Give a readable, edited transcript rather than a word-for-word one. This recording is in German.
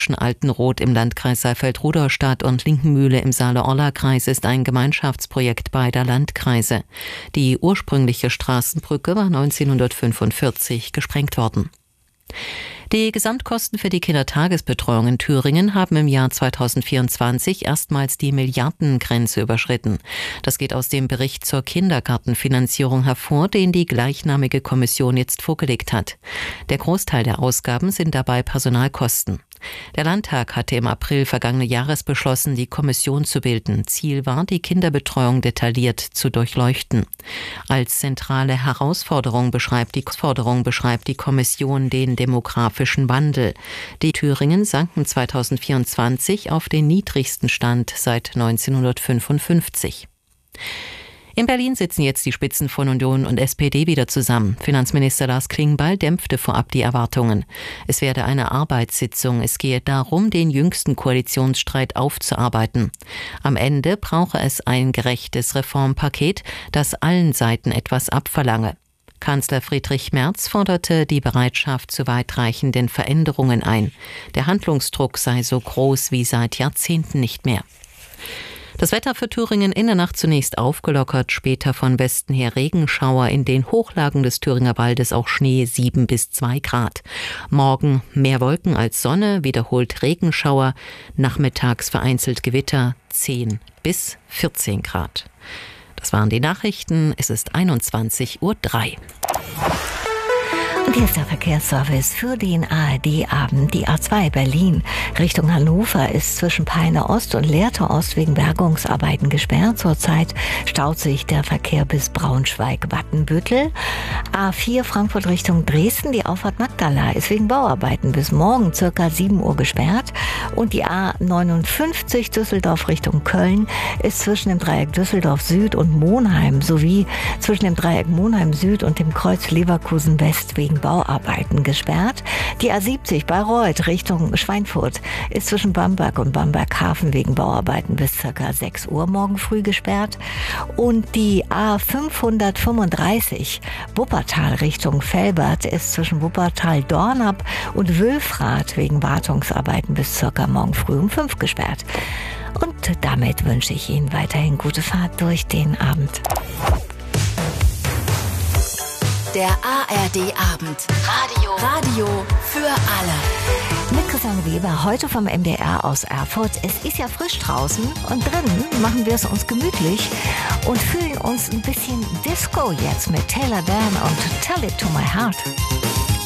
Altenroth im Landkreis Saalfeld-Rudolstadt und Linkenmühle im Saale-Orla-Kreis ist ein Gemeinschaftsprojekt beider Landkreise. Die ursprüngliche Straßenbrücke war 1945 gesprengt worden. Die Gesamtkosten für die Kindertagesbetreuung in Thüringen haben im Jahr 2024 erstmals die Milliardengrenze überschritten. Das geht aus dem Bericht zur Kindergartenfinanzierung hervor, den die gleichnamige Kommission jetzt vorgelegt hat. Der Großteil der Ausgaben sind dabei Personalkosten. Der Landtag hatte im April vergangenen Jahres beschlossen, die Kommission zu bilden. Ziel war, die Kinderbetreuung detailliert zu durchleuchten. Als zentrale Herausforderung beschreibt die Kommission den demografischen Wandel. Die Thüringen sanken 2024 auf den niedrigsten Stand seit 1955. In Berlin sitzen jetzt die Spitzen von Union und SPD wieder zusammen. Finanzminister Lars Klingbeil dämpfte vorab die Erwartungen. Es werde eine Arbeitssitzung. Es gehe darum, den jüngsten Koalitionsstreit aufzuarbeiten. Am Ende brauche es ein gerechtes Reformpaket, das allen Seiten etwas abverlange. Kanzler Friedrich Merz forderte die Bereitschaft zu weitreichenden Veränderungen ein. Der Handlungsdruck sei so groß wie seit Jahrzehnten nicht mehr. Das Wetter für Thüringen in der Nacht zunächst aufgelockert, später von Westen her Regenschauer, in den Hochlagen des Thüringer Waldes auch Schnee 7 bis 2 Grad. Morgen mehr Wolken als Sonne, wiederholt Regenschauer, nachmittags vereinzelt Gewitter 10 bis 14 Grad. Das waren die Nachrichten, es ist 21:03 Uhr. Und hier ist der Verkehrsservice für den ARD-Abend. Die A2 Berlin Richtung Hannover ist zwischen Peine Ost und Lehrte Ost wegen Bergungsarbeiten gesperrt. Zurzeit staut sich der Verkehr bis Braunschweig-Wattenbüttel. A4 Frankfurt Richtung Dresden, die Auffahrt Magdala ist wegen Bauarbeiten bis morgen ca. 7 Uhr gesperrt. Und die A59 Düsseldorf Richtung Köln ist zwischen dem Dreieck Düsseldorf Süd und Monheim sowie zwischen dem Dreieck Monheim Süd und dem Kreuz Leverkusen West wegen Bauarbeiten gesperrt. Die A70 Bayreuth Richtung Schweinfurt ist zwischen Bamberg und Bamberg-Hafen wegen Bauarbeiten bis ca. 6 Uhr morgen früh gesperrt. Und die A535 Wuppertal Richtung Velbert ist zwischen Wuppertal-Dornap und Wülfrath wegen Wartungsarbeiten bis ca. morgen früh um 5 gesperrt. Und damit wünsche ich Ihnen weiterhin gute Fahrt durch den Abend. Der ARD-Abend. Radio für alle. Mit Christian Weber, heute vom MDR aus Erfurt. Es ist ja frisch draußen und drinnen machen wir es uns gemütlich und fühlen uns ein bisschen Disco jetzt mit Taylor Dan und Tell It to My Heart.